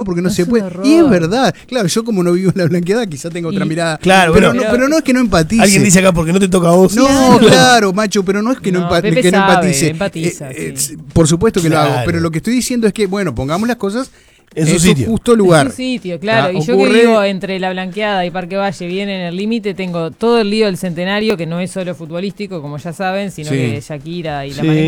porque no Es se un puede. horror. Y es verdad. Claro, yo como no vivo en la blanqueada, quizá tengo otra mirada. Claro, pero, bueno, pero no es que no empatice. Alguien dice acá, porque no te toca a vos. No, claro, macho, pero no es que no, Pepe que no sabe, empatice. empatiza, sí. Por supuesto que lo Claro. hago, pero lo que estoy diciendo es que, bueno, pongamos las cosas En su su sitio. justo lugar. En su sitio, claro. Ah, Y yo que vivo entre La Blanqueada y Parque Valle, bien en el límite, tengo todo el lío del centenario, que no es solo futbolístico, como ya saben, sino Sí. que Shakira y la Sí.